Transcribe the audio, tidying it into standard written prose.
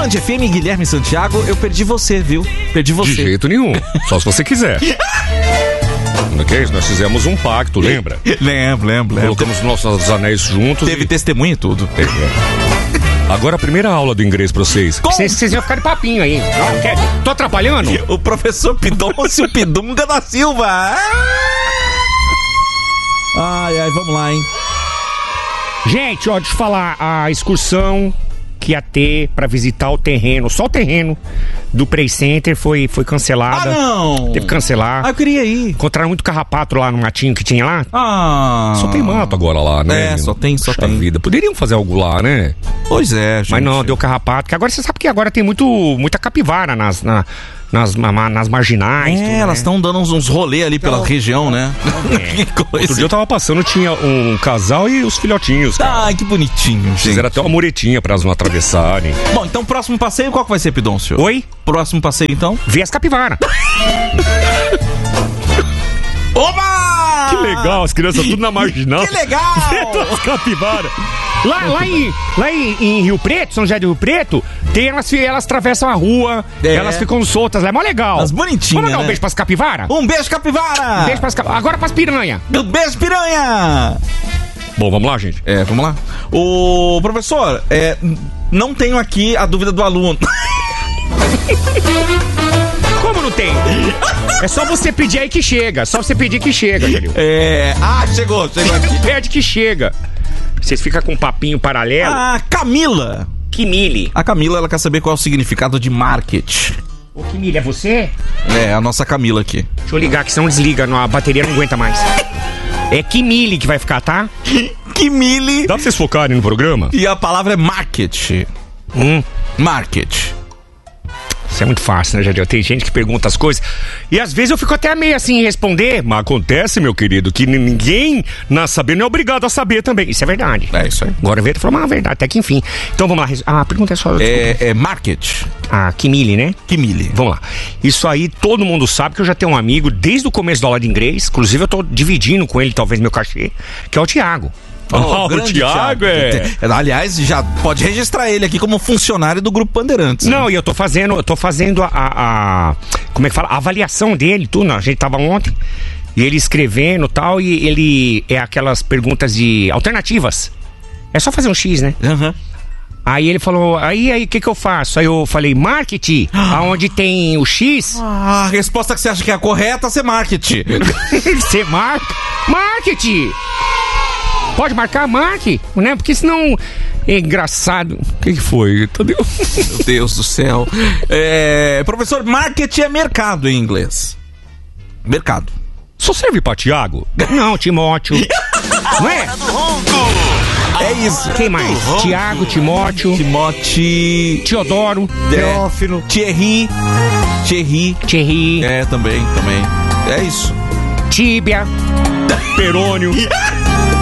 Band FM, Guilherme Santiago, eu perdi você, viu? Perdi você. De jeito nenhum, só se você quiser. Ok? Nós fizemos um pacto, lembra? Lembro. Colocamos nossos anéis juntos. Teve testemunha e tudo. Agora a primeira aula do inglês pra vocês. Vocês iam ficar de papinho aí. Tô atrapalhando? O professor Pidoncio Pidunga da Silva. Ai, vamos lá, hein? Gente, ó, deixa eu falar, a excursão que ia ter pra visitar o terreno, só o terreno do Play Center foi cancelada. Ah, não! Teve que cancelar. Eu queria ir. Encontraram muito carrapato lá no matinho que tinha lá. Só tem mato agora lá, né? Só tem. Vida. Poderiam fazer algo lá, né? Pois é, gente. Mas não, deu carrapato. Que agora você sabe que agora tem muita capivara nas marginais. Tudo, né? Elas estão dando uns rolê ali pela região, né? Que coisa. Outro dia eu tava passando, tinha um casal e os filhotinhos, cara. Ai, que bonitinho, gente. Fizeram até uma muretinha pra elas não atravessarem. Bom, então próximo passeio, qual que vai ser, Pidoncio? Oi? Próximo passeio, então? Ver as capivaras. Oba! Que legal, as crianças tudo na marginal. Que legal! Vendo as capivaras. Lá em Rio Preto, São José do Rio Preto, elas atravessam a rua, elas ficam soltas, é mó legal. As bonitinhas, Vamos dar um né? beijo pras capivaras? Um beijo, capivara! Um beijo pras agora pras piranha. Um beijo, piranha! Bom, vamos lá, gente. Vamos lá. O professor, não tenho aqui a dúvida do aluno. Como não tem? É só você pedir aí que chega. Só você pedir que chega, querido. Chegou aqui. Pede que chega. Vocês ficam com um papinho paralelo. A Camila. Kimili. A Camila, ela quer saber qual é o significado de marketing. Ô, Kimili, é você? A nossa Camila aqui. Deixa eu ligar, que senão desliga, a bateria não aguenta mais. É Kimili que vai ficar, tá? Kimili. Dá pra vocês focarem no programa? E a palavra é market. Market. Isso é muito fácil, né, Jadiel? Tem gente que pergunta as coisas e às vezes eu fico até meio assim em responder. Mas acontece, meu querido, que ninguém saber não é obrigado a saber também. Isso é verdade. É isso aí. Agora eu falou uma verdade, até que enfim. Então vamos lá. A pergunta é só... market. Kimili, né? Kimili. Vamos lá. Isso aí todo mundo sabe, que eu já tenho um amigo desde o começo da aula de inglês. Inclusive eu tô dividindo com ele talvez meu cachê, que é o Thiago. O Thiago aliás, já pode registrar ele aqui como funcionário do Grupo Bandeirantes. Não, e eu tô fazendo como é que fala? A avaliação dele, tudo. A gente tava ontem, e ele escrevendo e tal, e ele aquelas perguntas de alternativas. É só fazer um X, né? Aí ele falou, aí o que eu faço? Aí eu falei, marketing, aonde tem o X. A resposta que você acha que é a correta, você marketing. Você marketing. Pode marcar, marque, né? Porque senão é engraçado. O que foi? Meu Deus do céu. Professor, marketing é mercado em inglês. Mercado. Só serve pra Thiago? Não, Timóteo. Não é? É isso. Quem mais? Tiago, Timóteo. Teodoro. Teófilo. Thierry. Thierry. Também. É isso. Tíbia. Perônio.